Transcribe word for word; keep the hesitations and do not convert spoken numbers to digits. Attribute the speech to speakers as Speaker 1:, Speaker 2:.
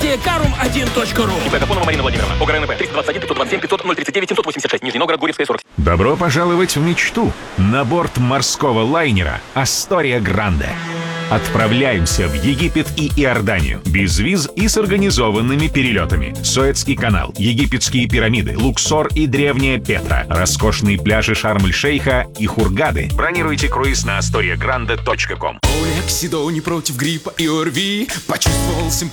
Speaker 1: Компания карум один точка ру.
Speaker 2: ИП Гапонова Марина Владимировна. ОГРНП триста двадцать один пятьсот двадцать семь пятьсот ноль тридцать девять семьсот восемьдесят шесть. Нижний Новгород, Гурьевская, сорок.
Speaker 3: Добро пожаловать в мечту на борт морского лайнера «Астория Гранде». Отправляемся в Египет и Иорданию. Без виз и с организованными перелетами. Суэцкий канал, египетские пирамиды, Луксор и древняя Петра, роскошные пляжи Шарм-эль-Шейха и Хургады. Бронируйте круиз на астория гранде точка ком.
Speaker 4: Олег Седой не против гриппа и ОРВИ. Почувствовал симптомы.